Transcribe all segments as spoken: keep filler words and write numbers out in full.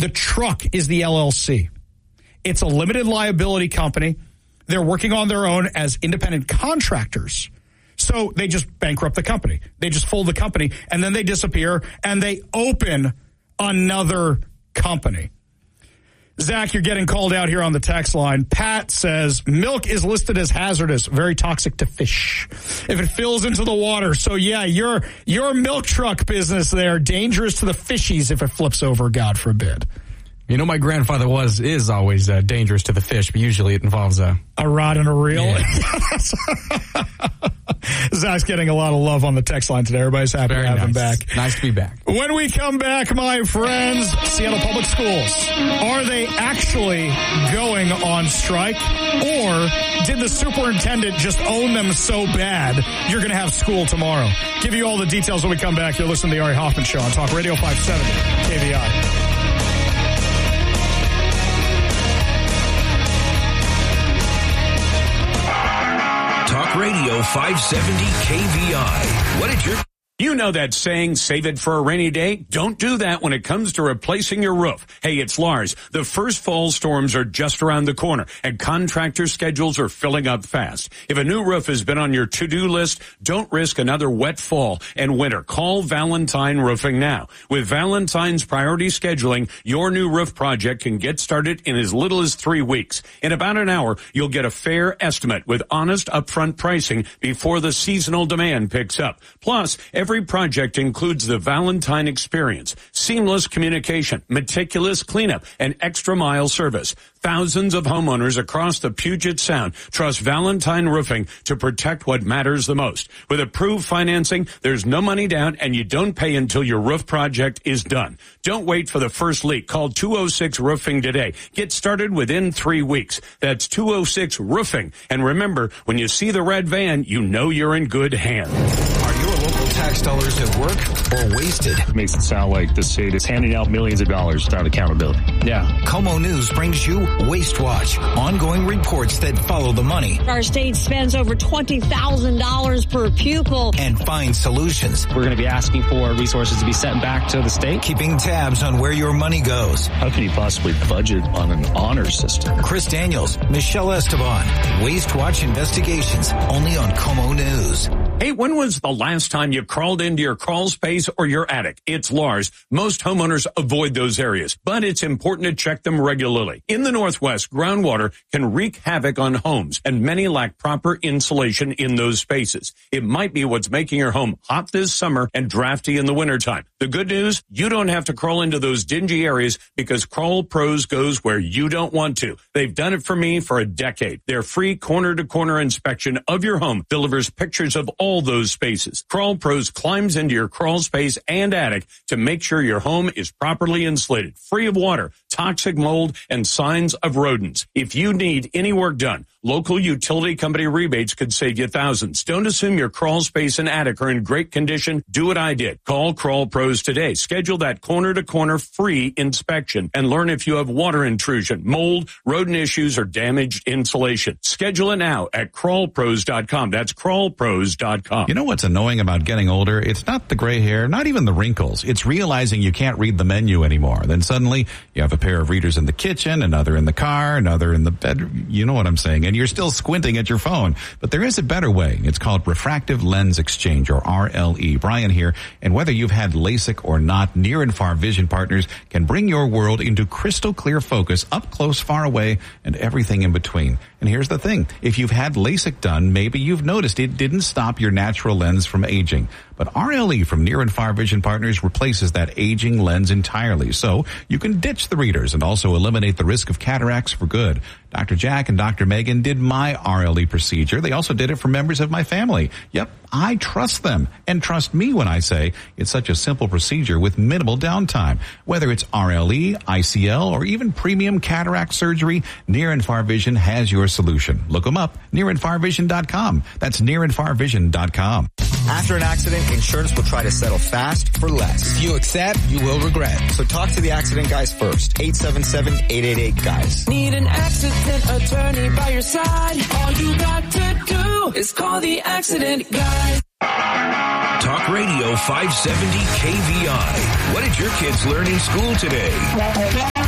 The truck is the L L C. It's a limited liability company. They're working on their own as independent contractors. So they just bankrupt the company. They just fold the company, and then they disappear, and they open another company. Zach, you're getting called out here on the text line. Pat says, milk is listed as hazardous, very toxic to fish if it fills into the water. So, yeah, your your milk truck business there, dangerous to the fishies if it flips over, God forbid. You know, my grandfather was, is always uh, dangerous to the fish, but usually it involves a... A rod and a reel. Yeah. Zach's getting a lot of love on the text line today. Everybody's happy Very to have nice. him back. Nice to be back. When we come back, my friends, Seattle Public Schools, are they actually going on strike? Or did the superintendent just own them so bad you're going to have school tomorrow? Give you all the details when we come back. You're listening to the Ari Hoffman Show on Talk Radio five seventy K V I. Talk Radio five seventy K V I. What did your... You know that saying, save it for a rainy day? Don't do that when it comes to replacing your roof. Hey, it's Lars. The first fall storms are just around the corner, and contractor schedules are filling up fast. If a new roof has been on your to-do list, don't risk another wet fall and winter. Call Valentine Roofing now. With Valentine's priority scheduling, your new roof project can get started in as little as three weeks. In about an hour, you'll get a fair estimate with honest upfront pricing before the seasonal demand picks up. Plus, every Every project includes the Valentine experience, seamless communication, meticulous cleanup, and extra mile service. Thousands of homeowners across the Puget Sound trust Valentine Roofing to protect what matters the most. With approved financing, there's no money down, and you don't pay until your roof project is done. Don't wait for the first leak. Call two oh six roofing today. Get started within three weeks. That's two oh six roofing. And remember, when you see the red van, you know you're in good hands. Are your local tax dollars at work or wasted? It makes it sound like the state is handing out millions of dollars without accountability. Yeah. Como News brings you Waste Watch, ongoing reports that follow the money. Our state spends over twenty thousand dollars per pupil. And find solutions. We're going to be asking for resources to be sent back to the state. Keeping tabs on where your money goes. How can you possibly budget on an honor system? Chris Daniels, Michelle Esteban, Waste Watch Investigations, only on Como News. Hey, when was the last time you crawled into your crawl space or your attic? It's Lars. Most homeowners avoid those areas, but it's important to check them regularly. In the Northwest, groundwater can wreak havoc on homes, and many lack proper insulation in those spaces. It might be what's making your home hot this summer and drafty in the wintertime. The good news, you don't have to crawl into those dingy areas because Crawl Pros goes where you don't want to. They've done it for me for a decade. Their free corner-to-corner inspection of your home delivers pictures of all all those spaces. Crawl Pros climbs into your crawl space and attic to make sure your home is properly insulated, free of water, toxic mold, and signs of rodents. If you need any work done, local utility company rebates could save you thousands. Don't assume your crawl space and attic are in great condition. Do what I did. Call Crawl Pros today. Schedule that corner-to-corner free inspection and learn if you have water intrusion, mold, rodent issues, or damaged insulation. Schedule it now at crawl pros dot com. That's crawl pros dot com. You know what's annoying about getting older? It's not the gray hair, not even the wrinkles. It's realizing you can't read the menu anymore. Then suddenly you have a pair of readers in the kitchen, another in the car, another in the bedroom. You know what I'm saying? And you're still squinting at your phone. But there is a better way. It's called refractive lens exchange, or R L E. Brian here. And whether you've had LASIK or not, Near and Far Vision Partners can bring your world into crystal clear focus, up close, far away, and everything in between. And here's the thing. If you've had LASIK done, maybe you've noticed it didn't stop your natural lens from aging. But R L E from Near and Far Vision Partners replaces that aging lens entirely. So you can ditch the readers and also eliminate the risk of cataracts for good. Doctor Jack and Doctor Megan did my R L E procedure. They also did it for members of my family. Yep, I trust them. And trust me when I say it's such a simple procedure with minimal downtime. Whether it's R L E, I C L, or even premium cataract surgery, Near and Far Vision has your solution. Look them up, near and far vision dot com. That's near and far vision dot com. After an accident, insurance will try to settle fast for less. If you accept, you will regret. So talk to the accident guys first. eight seven seven, eight eight eight, guys. Need an accident attorney by your side? All you got to do is call the accident guys. Talk Radio five seventy K V I. What did your kids learn in school today?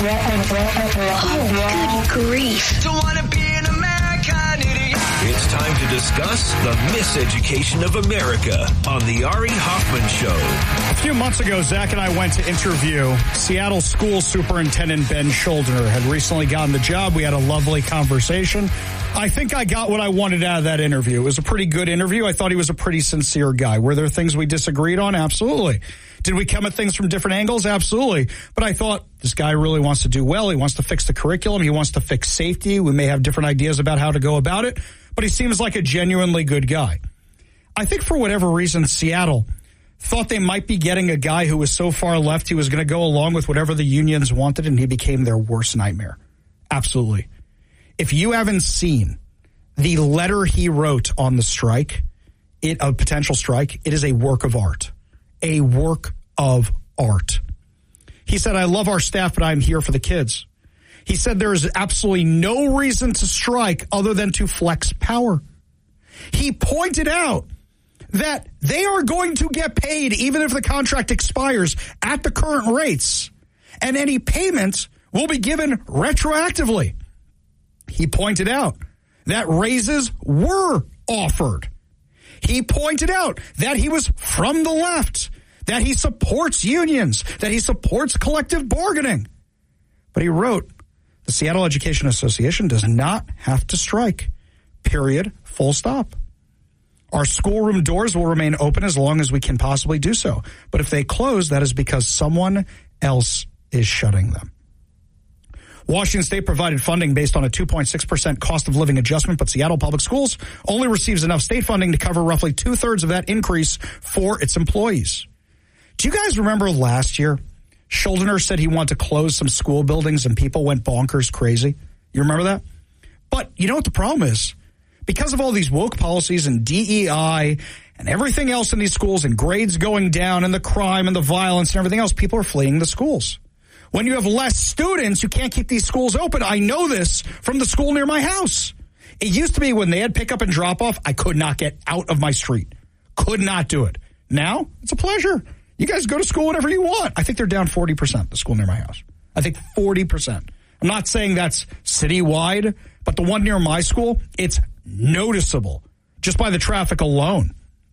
Oh, good grief. Don't want to be an American idiot. It's time to discuss the miseducation of America on the Ari Hoffman Show. A few months ago, Zach and I went to interview Seattle School Superintendent Ben Schuldiner. Had recently gotten the job. We had a lovely conversation. I think I got what I wanted out of that interview. It was a pretty good interview. I thought he was a pretty sincere guy. Were there things we disagreed on? Absolutely. Did we come at things from different angles? Absolutely. But I thought this guy really wants to do well. He wants to fix the curriculum. He wants to fix safety. We may have different ideas about how to go about it, but he seems like a genuinely good guy. I think for whatever reason, Seattle thought they might be getting a guy who was so far left he was going to go along with whatever the unions wanted, and he became their worst nightmare. Absolutely. If you haven't seen the letter he wrote on the strike, it, a potential strike, it is a work of art. A work of art. He said, I love our staff, but I'm here for the kids. He said there is absolutely no reason to strike other than to flex power. He pointed out that they are going to get paid even if the contract expires at the current rates, and any payments will be given retroactively. He pointed out that raises were offered. He pointed out that he was from the left, that he supports unions, that he supports collective bargaining. But he wrote, the Seattle Education Association does not have to strike. Period. Full stop. Our schoolroom doors will remain open as long as we can possibly do so. But if they close, that is because someone else is shutting them. Washington State provided funding based on a two point six percent cost of living adjustment, but Seattle Public Schools only receives enough state funding to cover roughly two-thirds of that increase for its employees. Do you guys remember last year, Schuldiner said he wanted to close some school buildings and people went bonkers crazy? You remember that? But you know what the problem is? Because of all these woke policies and D E I and everything else in these schools and grades going down and the crime and the violence and everything else, people are fleeing the schools. When you have less students, you can't keep these schools open. I know this from the school near my house. It used to be when they had pickup and drop off, I could not get out of my street. Could not do it. Now, it's a pleasure. You guys go to school whenever you want. I think they're down forty percent, the school near my house. I think forty percent. I'm not saying that's citywide, but the one near my school, it's noticeable just by the traffic alone.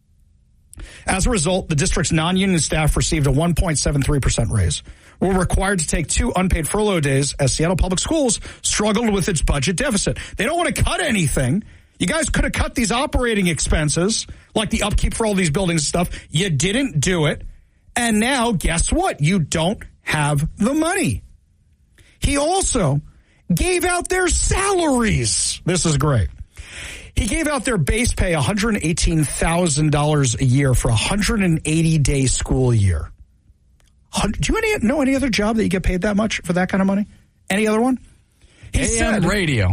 As a result, the district's non-union staff received a one point seven three percent raise. We're required to take two unpaid furlough days as Seattle Public Schools struggled with its budget deficit. They don't want to cut anything. You guys could have cut these operating expenses, like the upkeep for all these buildings and stuff. You didn't do it. And now, guess what? You don't have the money. He also gave out their salaries. This is great. He gave out their base pay one hundred eighteen thousand dollars a year for a one hundred eighty day school year. Do you any, know any other job that you get paid that much for that kind of money? Any other one? He A M said, radio.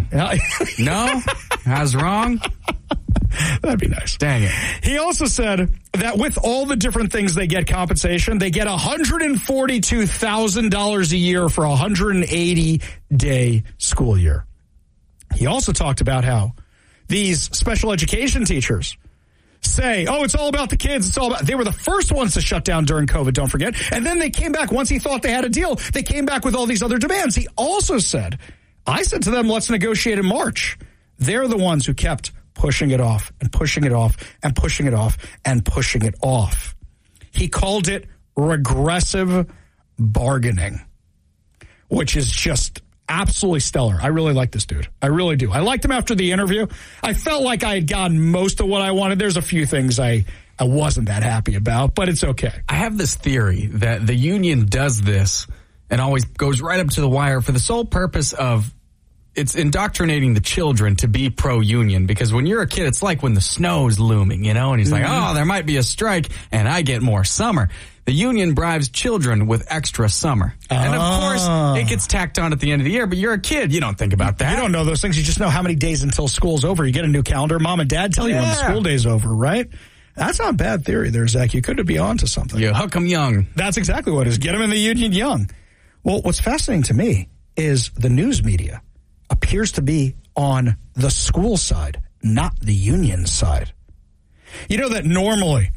No? I was wrong? That'd be nice. Dang it. He also said that with all the different things they get compensation, they get one hundred forty-two thousand dollars a year for a one hundred eighty day school year. He also talked about how these special education teachers say, oh, it's all about the kids. It's all about, they were the first ones to shut down during COVID, don't forget. And then they came back once he thought they had a deal. They came back with all these other demands. He also said, I said to them, let's negotiate in March. They're the ones who kept pushing it off and pushing it off and pushing it off and pushing it off. He called it regressive bargaining, which is just absolutely stellar. I really like this dude. I really do. I liked him after the interview. I felt like I had gotten most of what I wanted. There's a few things I, I wasn't that happy about, but it's okay. I have this theory that the union does this and always goes right up to the wire for the sole purpose of it's indoctrinating the children to be pro-union, because when you're a kid, it's like when the snow's looming, you know, and he's mm-hmm. like, oh, there might be a strike and I get more summer. The union bribes children with extra summer. Oh. And of course, it gets tacked on at the end of the year, but you're a kid. You don't think about that. You don't know those things. You just know how many days until school's over. You get a new calendar. Mom and dad tell you yeah. when the school day's over, right? That's not a bad theory there, Zach. You could be on to something. You hook them young. That's exactly what it is. Get them in the union young. Well, what's fascinating to me is the news media appears to be on the school side, not the union side. You know that normally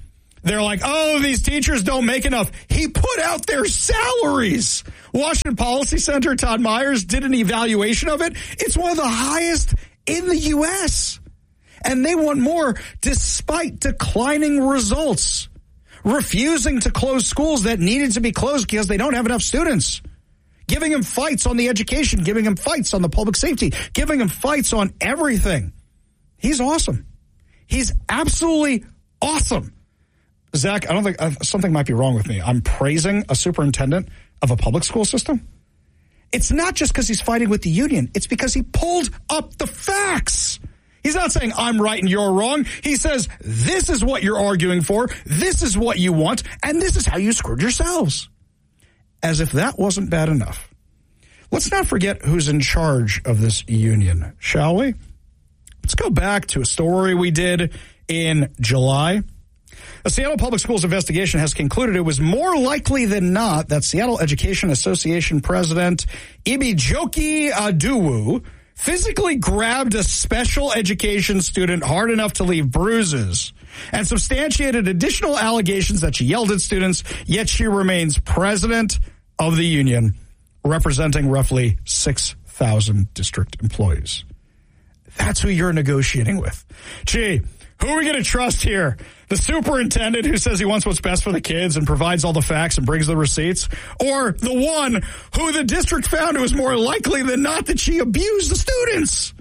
They're like, oh, these teachers don't make enough. He put out their salaries. Washington Policy Center, Todd Myers, did an evaluation of it. It's one of the highest in the U S And they want more despite declining results, refusing to close schools that needed to be closed because they don't have enough students, giving them fights on the education, giving them fights on the public safety, giving them fights on everything. He's awesome. He's absolutely awesome. Zach, I don't think uh, something might be wrong with me. I'm praising a superintendent of a public school system. It's not just because he's fighting with the union. It's because he pulled up the facts. He's not saying I'm right and you're wrong. He says this is what you're arguing for. This is what you want. And this is how you screwed yourselves. As if that wasn't bad enough. Let's not forget who's in charge of this union, shall we? Let's go back to a story we did in July. A Seattle Public Schools investigation has concluded it was more likely than not that Seattle Education Association President Ibijoki Aduwu physically grabbed a special education student hard enough to leave bruises and substantiated additional allegations that she yelled at students, yet she remains president of the union, representing roughly six thousand district employees. That's who you're negotiating with. Gee, who are we going to trust here? The superintendent who says he wants what's best for the kids and provides all the facts and brings the receipts? Or the one who the district found it was more likely than not that she abused the students?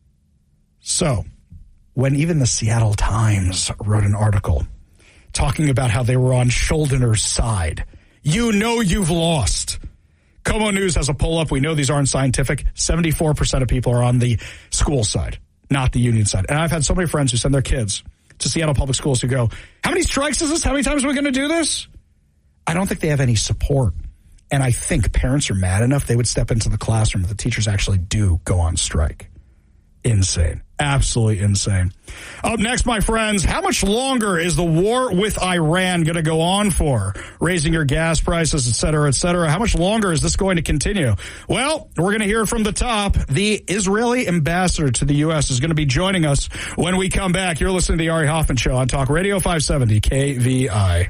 So, when even the Seattle Times wrote an article talking about how they were on Schuldener's side, you know you've lost. Como News has a poll up. We know these aren't scientific. seventy-four percent of people are on the school side, not the union side. And I've had so many friends who send their kids to Seattle Public Schools who go, how many strikes is this? How many times are we going to do this? I don't think they have any support. And I think parents are mad enough they would step into the classroom if the teachers actually do go on strike. Insane. Absolutely insane. Up next, my friends, how much longer is the war with Iran going to go on for? Raising your gas prices, et cetera, et cetera. How much longer is this going to continue? Well, we're going to hear from the top. The Israeli ambassador to the U S is going to be joining us when we come back. You're listening to the Ari Hoffman Show on Talk Radio five seventy K V I.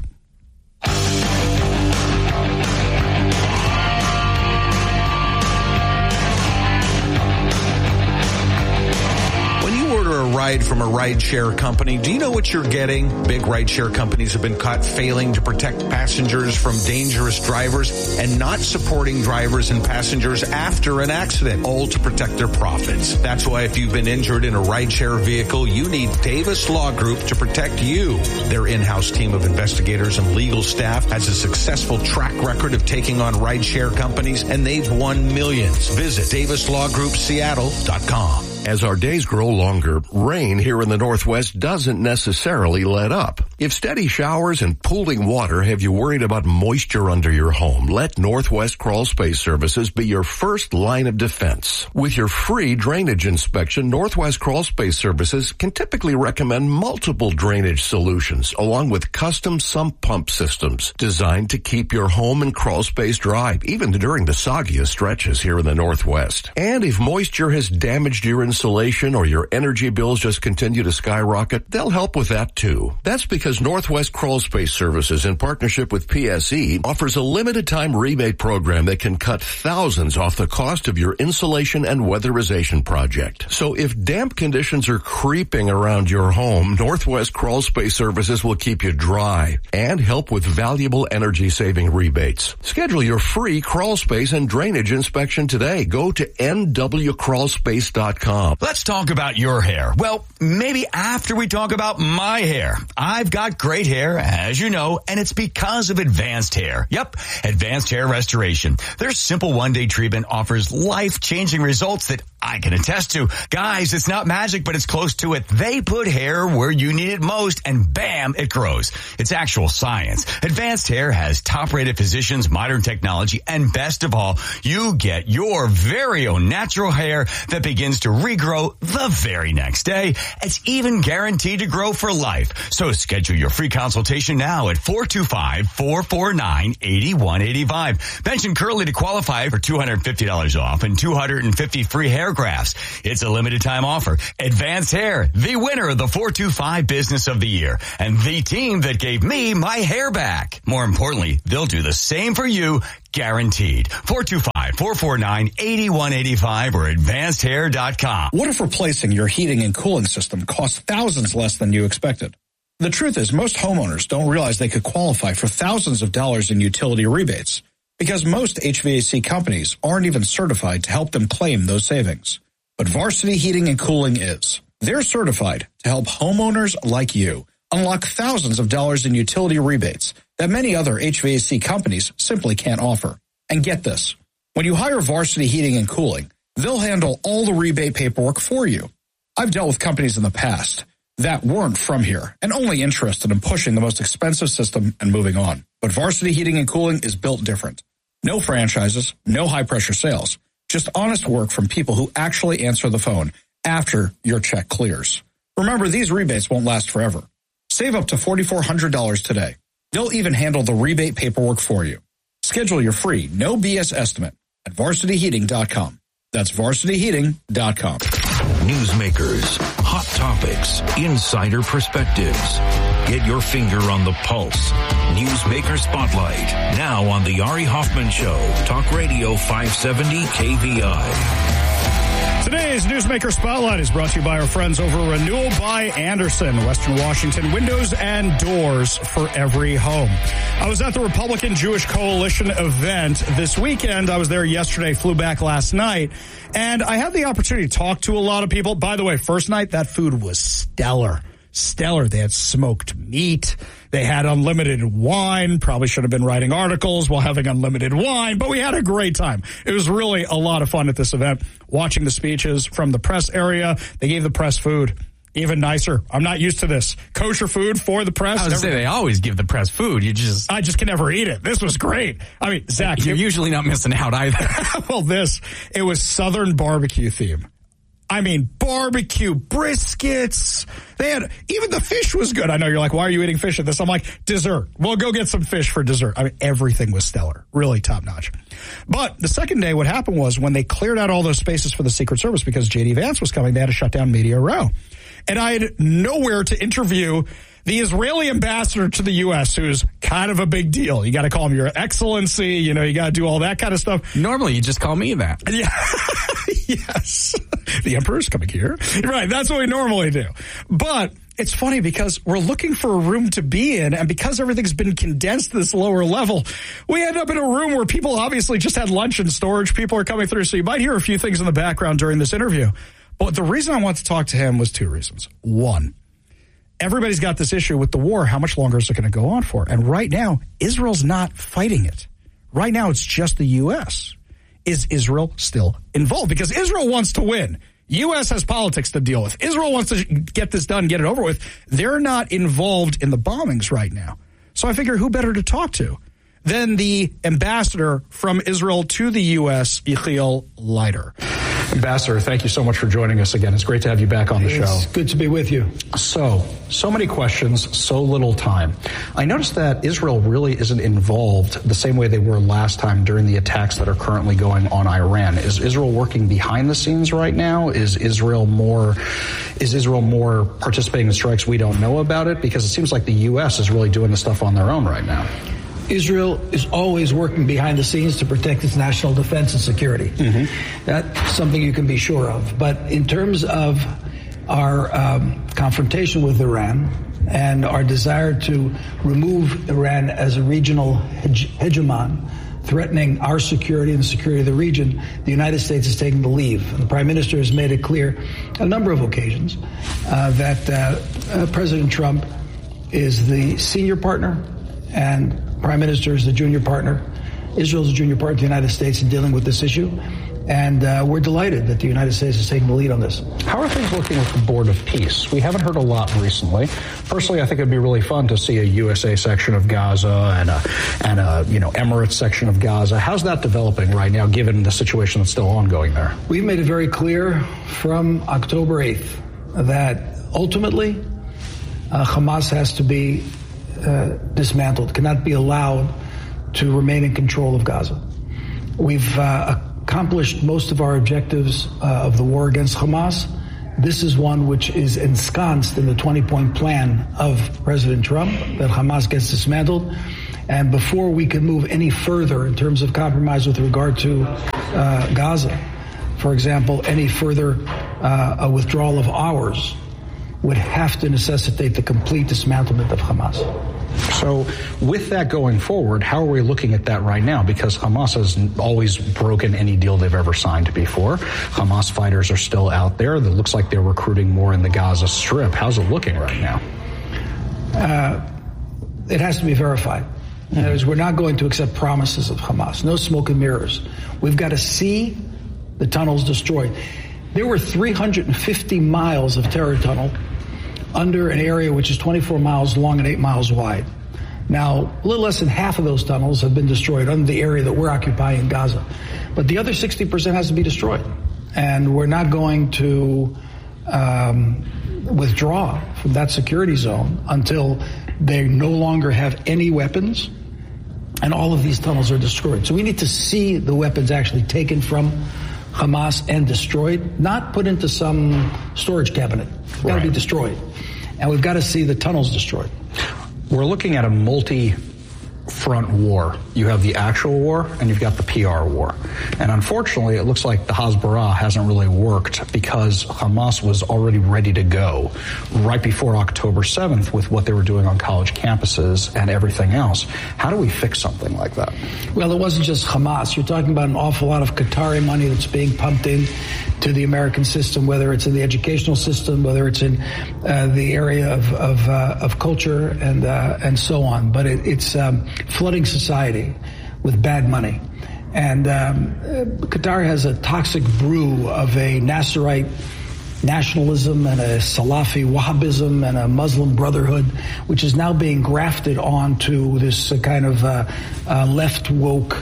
Ride from a rideshare company. Do you know what you're getting? Big rideshare companies have been caught failing to protect passengers from dangerous drivers and not supporting drivers and passengers after an accident, all to protect their profits. That's why if you've been injured in a rideshare vehicle, you need Davis Law Group to protect you. Their in-house team of investigators and legal staff has a successful track record of taking on rideshare companies, and they've won millions. Visit Davis Law Group Seattle dot com. As our days grow longer, rain here in the Northwest doesn't necessarily let up. If steady showers and pooling water have you worried about moisture under your home, let Northwest Crawl Space Services be your first line of defense. With your free drainage inspection, Northwest Crawl Space Services can typically recommend multiple drainage solutions along with custom sump pump systems designed to keep your home and crawl space dry, even during the soggiest stretches here in the Northwest. And if moisture has damaged your insulation or your energy bills just continue to skyrocket, they'll help with that too. That's because Northwest Crawl Space Services, in partnership with P S E, offers a limited time rebate program that can cut thousands off the cost of your insulation and weatherization project. So if damp conditions are creeping around your home, Northwest Crawl Space Services will keep you dry and help with valuable energy saving rebates. Schedule your free crawl space and drainage inspection today. Go to N W crawl space dot com. Let's talk about your hair. Well, maybe after we talk about my hair. I've got great hair, as you know, and it's because of Advanced Hair. Yep, Advanced Hair Restoration. Their simple one-day treatment offers life-changing results that I can attest to. Guys, it's not magic, but it's close to it. They put hair where you need it most, and bam, it grows. It's actual science. Advanced Hair has top-rated physicians, modern technology, and best of all, you get your very own natural hair that begins to regrow the very next day. It's even guaranteed to grow for life. So schedule your free consultation now at four two five, four four nine, eight one eight five. Mention Curly to qualify for two hundred fifty dollars off and two hundred fifty free hair hair grafts. It's a limited time offer. Advanced Hair, the winner of the four two five Business of the Year, and the team that gave me my hair back. More importantly, they'll do the same for you, guaranteed. four two five, four four nine, eight one eight five or advanced hair dot com. What if replacing your heating and cooling system costs thousands less than you expected? The truth is, most homeowners don't realize they could qualify for thousands of dollars in utility rebates because most H V A C companies aren't even certified to help them claim those savings. But Varsity Heating and Cooling is. They're certified to help homeowners like you unlock thousands of dollars in utility rebates that many other H V A C companies simply can't offer. And get this, when you hire Varsity Heating and Cooling, they'll handle all the rebate paperwork for you. I've dealt with companies in the past that weren't from here and only interested in pushing the most expensive system and moving on. But Varsity Heating and Cooling is built different. No franchises, no high-pressure sales, just honest work from people who actually answer the phone after your check clears. Remember, these rebates won't last forever. Save up to four thousand four hundred dollars today. They'll even handle the rebate paperwork for you. Schedule your free, no B S estimate at varsity heating dot com. That's varsity heating dot com. Newsmakers, hot topics, insider perspectives. Get your finger on the pulse. Newsmaker Spotlight, now on the Ari Hoffman Show, Talk Radio five seventy K V I. Today's Newsmaker Spotlight is brought to you by our friends over Renewal by Andersen, Western Washington, windows and doors for every home. I was at the Republican Jewish Coalition event this weekend. I was there yesterday, flew back last night, and I had the opportunity to talk to a lot of people. By the way, first night, that food was stellar. Stellar. They had smoked meat. They had unlimited wine. Probably should have been writing articles while having unlimited wine, but we had a great time. It was really a lot of fun at this event, watching the speeches from the press area. They gave the press food. Even nicer. I'm not used to this. Kosher food for the press. I was going to say, they always give the press food. You just... I just can never eat it. This was great. I mean, Zach. You're you, usually not missing out either. Well, this, it was Southern barbecue theme. I mean, barbecue, briskets. They had, even the fish was good. I know you're like, why are you eating fish at this? I'm like, dessert. Well, go get some fish for dessert. I mean, everything was stellar. Really top notch. But the second day, what happened was when they cleared out all those spaces for the Secret Service because J D Vance was coming, they had to shut down Media Row. And I had nowhere to interview the Israeli ambassador to the U S, who's kind of a big deal. You got to call him Your Excellency. You know, you got to do all that kind of stuff. Normally, you just call me that. Yeah. Yes. The emperor's coming here. Right. That's what we normally do. But it's funny because we're looking for a room to be in, and because everything's been condensed to this lower level, we end up in a room where people obviously just had lunch and storage. People are coming through. So you might hear a few things in the background during this interview. But the reason I want to talk to him was two reasons. One, everybody's got this issue with the war. How much longer is it going to go on for? And right now, Israel's not fighting it. Right now, it's just the U S. Is Israel still involved? Because Israel wants to win. U S has politics to deal with. Israel wants to get this done, get it over with. They're not involved in the bombings right now. So I figure who better to talk to than the ambassador from Israel to the U S, Yechiel Leiter. Ambassador, thank you so much for joining us again. It's great to have you back on the show. It's good to be with you. So, so many questions, so little time. I noticed that Israel really isn't involved the same way they were last time during the attacks that are currently going on Iran. Is Israel working behind the scenes right now? Is Israel more, is Israel more participating in strikes we don't know about it? Because it seems like the U S is really doing the stuff on their own right now. Israel is always working behind the scenes to protect its national defense and security. Mm-hmm. That's something you can be sure of. But in terms of our um, confrontation with Iran and our desire to remove Iran as a regional hege- hegemon, threatening our security and the security of the region, the United States is taking the lead. And the Prime Minister has made it clear on a number of occasions uh, that uh, uh, President Trump is the senior partner and Prime Minister is the junior partner. Israel is a junior partner to the United States in dealing with this issue. And uh, we're delighted that the United States is taking the lead on this. How are things looking with the Board of Peace? We haven't heard a lot recently. Personally, I think it'd be really fun to see a U S A section of Gaza and a, and a you know, Emirates section of Gaza. How's that developing right now, given the situation that's still ongoing there? We've made it very clear from October eighth that ultimately uh, Hamas has to be Uh, dismantled, cannot be allowed to remain in control of Gaza. We've uh, accomplished most of our objectives uh, of the war against Hamas. This is one which is ensconced in the twenty-point plan of President Trump, that Hamas gets dismantled. And before we can move any further in terms of compromise with regard to uh, Gaza, for example, any further uh, a withdrawal of ours would have to necessitate the complete dismantlement of Hamas. So with that going forward, how are we looking at that right now? Because Hamas has always broken any deal they've ever signed before. Hamas fighters are still out there. It looks like they're recruiting more in the Gaza Strip. How's it looking right now? Uh, it has to be verified. Mm-hmm. In other words, we're not going to accept promises of Hamas. No smoke and mirrors. We've got to see the tunnels destroyed. There were three hundred fifty miles of terror tunnel under an area which is twenty-four miles long and eight miles wide. Now, a little less than half of those tunnels have been destroyed under the area that we're occupying in Gaza. But the other sixty percent has to be destroyed. And we're not going to um, withdraw from that security zone until they no longer have any weapons and all of these tunnels are destroyed. So we need to see the weapons actually taken from Hamas and destroyed, not put into some storage cabinet. It's got to be destroyed. And we've got to see the tunnels destroyed. We're looking at a multi-front war. You have the actual war and you've got the P R war. And unfortunately, it looks like the Hasbara hasn't really worked because Hamas was already ready to go right before October seventh with what they were doing on college campuses and everything else. How do we fix something like that? Well, it wasn't just Hamas. You're talking about an awful lot of Qatari money that's being pumped in to the American system, whether it's in the educational system, whether it's in uh, the area of of, uh, of culture and uh, and so on. But it, it's um, flooding society with bad money. And um, Qatar has a toxic brew of a Nasserite nationalism and a Salafi Wahhabism and a Muslim Brotherhood, which is now being grafted onto this uh, kind of uh, uh, left woke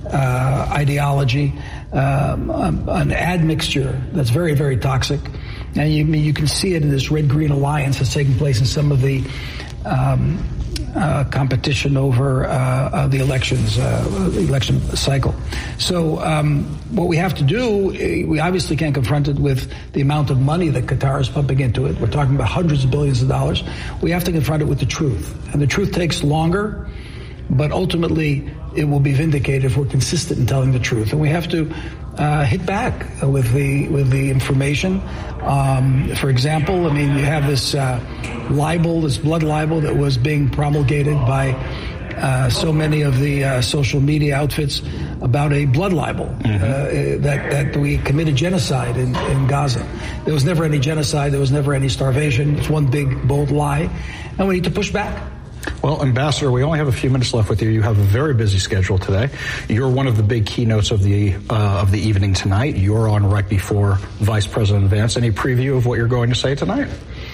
uh, ideology, um, um, an admixture that's very, very toxic. And you, you can see it in this red-green alliance that's taking place in some of the um, Uh, competition over uh, uh, the elections, uh, the election cycle. So um, what we have to do, we obviously can't confront it with the amount of money that Qatar is pumping into it. We're talking about hundreds of billions of dollars. We have to confront it with the truth. And the truth takes longer, but ultimately it will be vindicated if we're consistent in telling the truth. And we have to uh, hit back with the with the information. Um, for example, I mean, you have this uh, libel, this blood libel that was being promulgated by uh, so many of the uh, social media outfits about a blood libel, mm-hmm. uh, that, that we committed genocide in, in Gaza. There was never any genocide. There was never any starvation. It's one big, bold lie. And we need to push back. Well, Ambassador, we only have a few minutes left with you. You have a very busy schedule today. You're one of the big keynotes of the uh, of the evening tonight. You're on right before Vice President Vance. Any preview of what you're going to say tonight?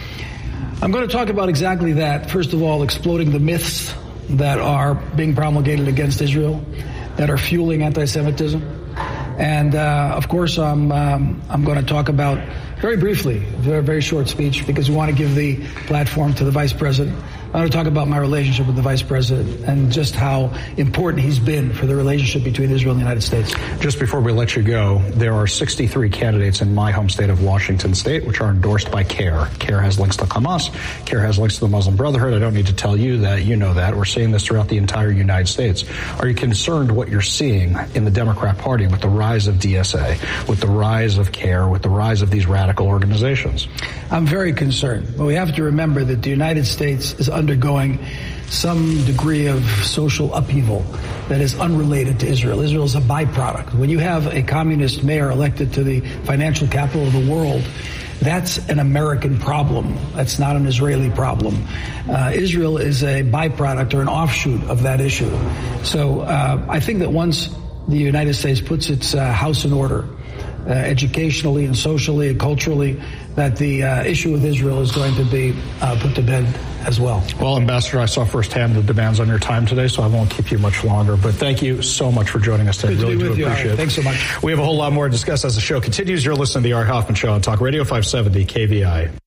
I'm going to talk about exactly that. First of all, exploding the myths that are being promulgated against Israel, that are fueling anti-Semitism. And, uh, of course, I'm, um, I'm going to talk about, very briefly, a very, very short speech, because we want to give the platform to the Vice President. I want to talk about my relationship with the Vice President and just how important he's been for the relationship between Israel and the United States. Just before we let you go, there are sixty-three candidates in my home state of Washington State, which are endorsed by CARE. CARE has links to Hamas. CARE has links to the Muslim Brotherhood. I don't need to tell you that. You know that. We're seeing this throughout the entire United States. Are you concerned what you're seeing in the Democrat Party with the rise of D S A, with the rise of CARE, with the rise of these radical organizations? I'm very concerned. But we have to remember that the United States is undergoing some degree of social upheaval that is unrelated to Israel. Israel is a byproduct. When you have a communist mayor elected to the financial capital of the world, that's an American problem. That's not an Israeli problem. Uh, Israel is a byproduct or an offshoot of that issue. So uh, I think that once the United States puts its uh, house in order, uh, educationally and socially and culturally, that the uh, issue with Israel is going to be uh, put to bed as well. Well, Ambassador, I saw firsthand the demands on your time today, so I won't keep you much longer. But thank you so much for joining us today. Good to really be with do you, appreciate Ari. it. Thanks so much. We have a whole lot more to discuss as the show continues. You're listening to the Ari Hoffman Show on Talk Radio five seventy K V I.